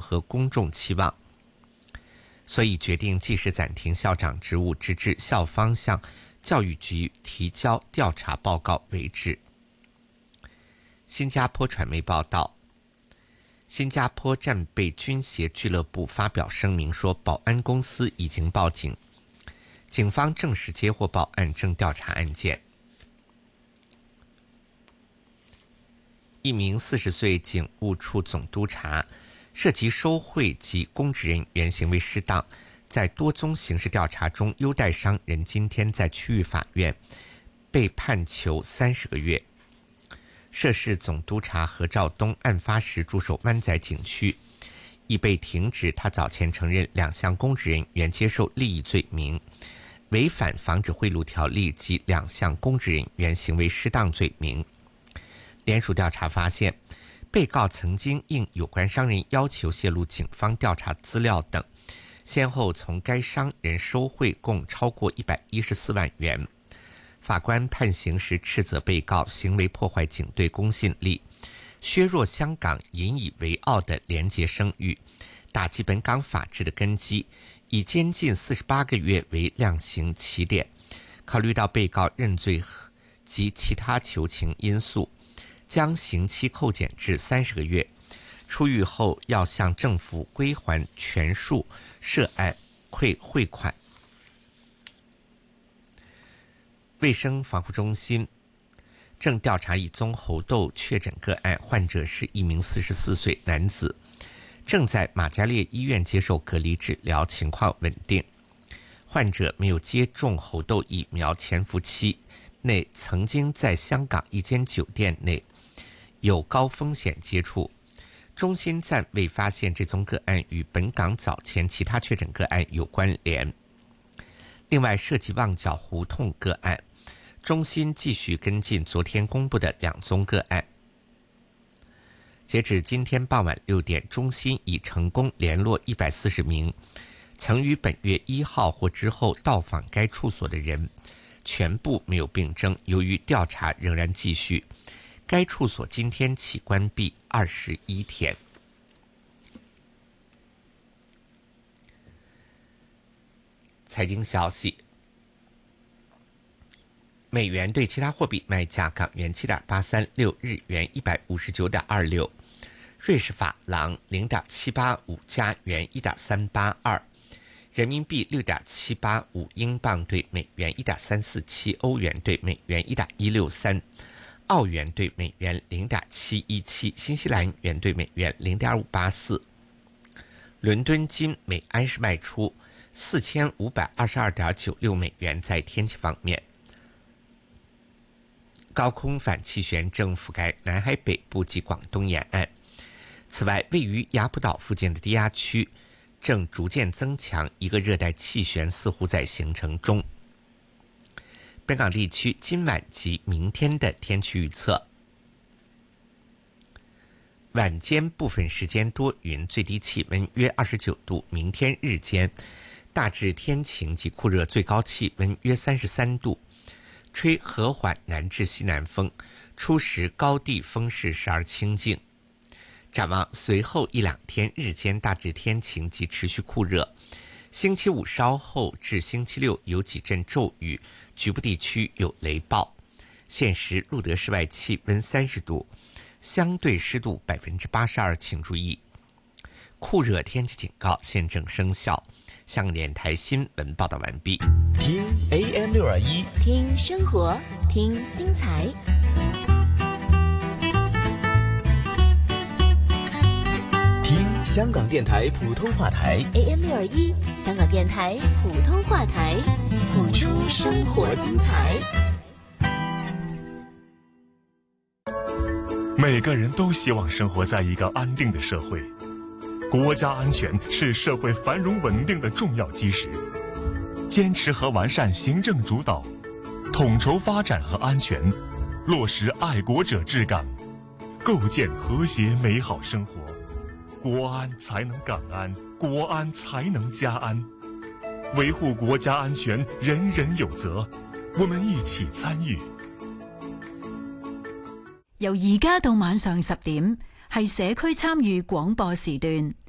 符合公众期望，所以决定即时暂停校长职务，直至校方向教育局提交调查报告为止。新加坡传媒报道，新加坡战备军协俱乐部发表声明说，保安公司已经报警，警方证实接获报案，正调查案件。一名40岁警务处总督察涉及收贿及公职人员行为失当，在多宗刑事调查中优待商人，今天在区域法院被判囚30个月。涉事总督察何兆东案发时驻守湾仔警区，已被停职。他早前承认2项公职人员接受利益罪名，违反防止贿赂条例及2项公职人员行为失当罪名。联署调查发现，被告曾经应有关商人要求泄露警方调查资料等，先后从该商人收贿共超过114万元。法官判刑时斥责被告行为破坏警队公信力，削弱香港引以为傲的廉洁声誉，打击本港法治的根基，以监禁48个月为量刑起点。考虑到被告认罪及其他求情因素，将刑期扣减至30个月，出狱后要向政府归还全数涉案汇款。卫生防护中心正调查一宗猴痘确诊个案，患者是一名44岁男子，正在玛嘉烈医院接受隔离治疗，情况稳定。患者没有接种猴痘疫苗，潜伏期内曾经在香港一间酒店内有高风险接触。中心暂未发现这宗个案与本港早前其他确诊个案有关联。另外，涉及旺角胡同个案，中心继续跟进昨天公布的2宗个案。截至今天傍晚6点，中心已成功联络140名曾于本月1号或之后到访该处所的人，全部没有病征。由于调查仍然继续，该处所今天起关闭21天。财经消息，美元对其他货币卖价：港元7.836，日元159.26，瑞士法郎0.785，加元1.382，人民币6.785，英镑对美元1.347，欧元对美元1.163，澳元对美元0.717，新西兰元对美元0.584。伦敦金每安士卖出4522.96美元。在天气方面，高空反气旋正覆盖南海北部及广东沿岸。此外，位于雅浦岛附近的低压区正逐渐增强，一个热带气旋似乎在形成中。本港地区今晚及明天的天气预测：晚间部分时间多云，最低气温约29度；明天日间大致天晴及酷热，最高气温约33度，吹和缓南至西南风，初时高地风势时而清劲。展望随后1-2天，日间大致天晴及持续酷热。星期五稍后至星期六有几阵骤雨，局部地区有雷暴。现时录得室外气温30度，相对湿度82%，请注意，酷热天气警告现正生效。香港电台新闻报道完毕。 听 AM621， 听生活，听精彩。 听香港电台普通话台 AM621，香港电台普通话台，谱出生活精彩。 每个人都希望生活在一个安定的社会，国家安全是社会繁荣稳定的重要基石。坚持和完善行政主导，统筹发展和安全，落实爱国者治港，构建和谐美好生活。国安才能港安，国安才能家安。维护国家安全，人人有责，我們一起參與。 由而家到晚上10點，係社區參與廣播時段。